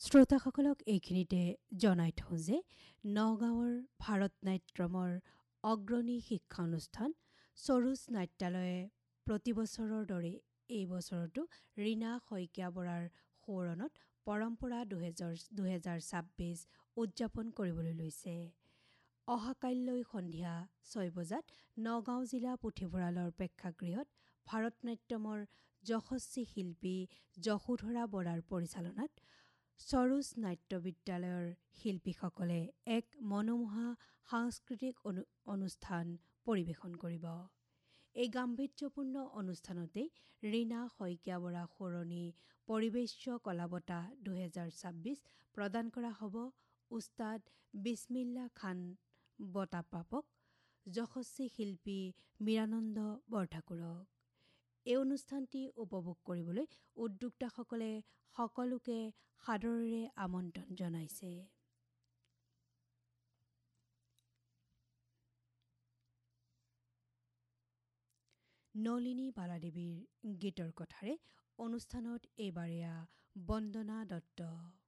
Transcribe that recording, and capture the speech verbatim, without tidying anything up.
শ্ৰোতাসকলক এইখিনিতে জনাই থওঁ যে নগাঁৱৰ ভাৰত নাট্যমৰ অগ্ৰণী শিক্ষানুষ্ঠান সৰোজ নাট্যালয়ে প্ৰতিবছৰৰ দৰে এই বছৰতো ৰীণা শইকীয়া বৰাৰ সোঁৱৰণত পৰম্পৰা দুহেজাৰ দুহেজাৰ ছাব্বিছ উদযাপন কৰিবলৈ লৈছে। অহাকাইলৈ সন্ধিয়া ছয় বজাত নগাঁও জিলা পুথিভঁৰালৰ প্ৰেক্ষাগৃহত ভাৰত নাট্যমৰ যশস্বী শিল্পী যশোধৰা বৰাৰ পৰিচালনাত সৰোজ নাট্য বিদ্যালয়ৰ শিল্পীসকলে এক মনোমোহা সাংস্কৃতিক অনু অনুষ্ঠান পৰিৱেশন কৰিব। এই গাম্ভীৰ্যপূৰ্ণ অনুষ্ঠানতেই ৰীণা শইকীয়া বৰা সোঁৱৰণী পৰিৱেশ্য কলা বঁটা দুহেজাৰ ছাব্বিছ প্ৰদান কৰা হ'ব উস্তাদ বিছমিল্লা খান বঁটা প্ৰাপক যশস্বী শিল্পী মীৰানন্দ বৰঠাকুৰক। এই অনুষ্ঠানটি উপভোগ কৰিবলৈ উদ্যোক্তাসকলে সকলোকে সাদৰেৰে আমন্ত্ৰণ জনাইছে। নলিনী বালাদেৱীৰ গীতৰ কথাৰে অনুষ্ঠানত এইবাৰ এয়া বন্দনা দত্ত।